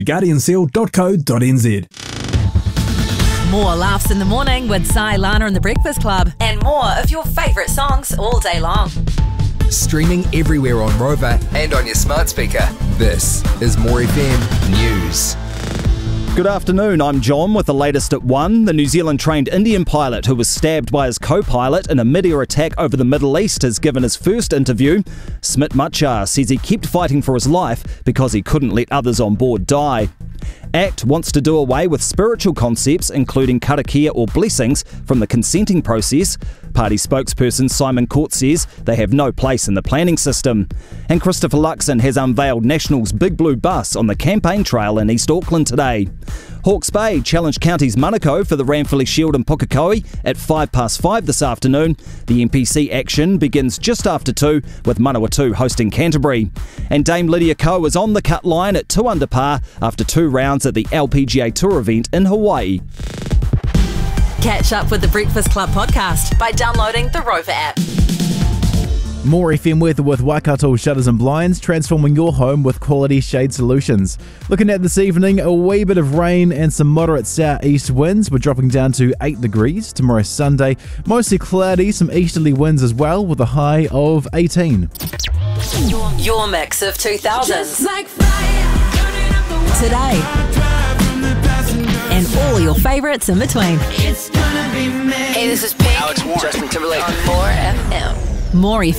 guardianseal.co.nz. More laughs in the morning with Sai, Lana and the Breakfast Club, and more of your favourite songs all day long. Streaming everywhere on Rover and on your smart speaker. This is More FM News. Good afternoon, I'm John with the latest at 1. The New Zealand-trained Indian pilot who was stabbed by his co-pilot in a mid-air attack over the Middle East has given his first interview. Smit Machar says he kept fighting for his life because he couldn't let others on board die. ACT wants to do away with spiritual concepts, including karakia or blessings, from the consenting process. Party spokesperson Simon Court says they have no place in the planning system. And Christopher Luxon has unveiled National's Big Blue Bus on the campaign trail in East Auckland today. Hawke's Bay challenged Counties Manukau for the Ranfurly Shield in Pukekohe at 5:05 this afternoon. The NPC action begins just after 2 with Manawatu hosting Canterbury. And Dame Lydia Ko is on the cut line at 2 under par after 2 rounds at the LPGA Tour event in Hawaii. Catch up with the Breakfast Club podcast by downloading the Rover app. More FM weather with Waikato Shutters and Blinds, transforming your home with quality shade solutions. Looking at this evening, a wee bit of rain and some moderate southeast winds. We're dropping down to 8 degrees. Tomorrow Sunday, mostly cloudy, some easterly winds as well, with a high of 18. Your mix of 2000s. Today. And all your favourites in between. Hey, this is Pink. Alex Warren. Justin Timberlake. On More FM. More FM.